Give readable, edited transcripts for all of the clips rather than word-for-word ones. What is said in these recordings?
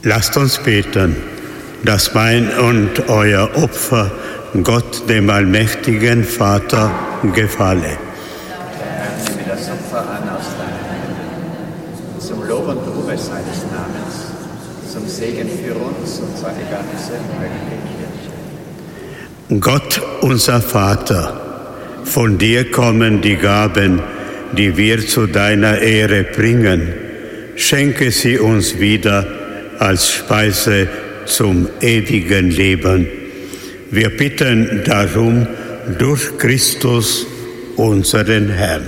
Lasst uns beten, dass mein und euer Opfer Gott, dem allmächtigen Vater, gefalle. Nimm das Opfer an aus deinen Händen, zum Lob und Ruhe seines Namens, zum Segen für uns und seine ganze heilige Kirche. Gott, unser Vater, von dir kommen die Gaben, die wir zu deiner Ehre bringen. Schenke sie uns wieder als Speise zum ewigen Leben. Wir bitten darum durch Christus, unseren Herrn.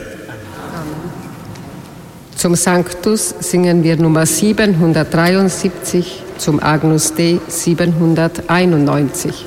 Zum Sanctus singen wir Nummer 773, zum Agnus Dei 791.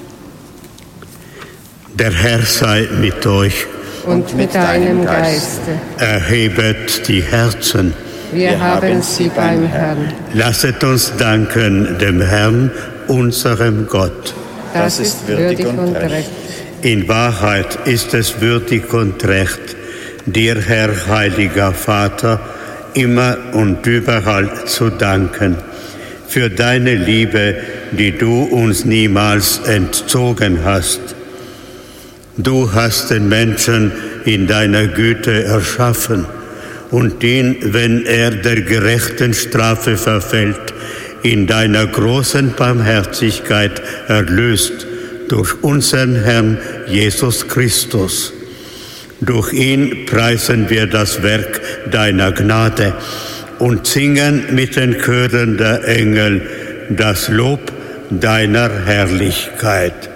Der Herr sei mit euch. Und mit deinem Geiste. Erhebet die Herzen. Wir haben sie beim Herrn. Lasset uns danken dem Herrn, unserem Gott. Das ist würdig und recht. In Wahrheit ist es würdig und recht, dir, Herr, heiliger Vater, immer und überall zu danken, für deine Liebe, die du uns niemals entzogen hast. Du hast den Menschen in deiner Güte erschaffen und ihn, wenn er der gerechten Strafe verfällt, in deiner großen Barmherzigkeit erlöst durch unseren Herrn Jesus Christus. Durch ihn preisen wir das Werk deiner Gnade und singen mit den Chören der Engel das Lob deiner Herrlichkeit.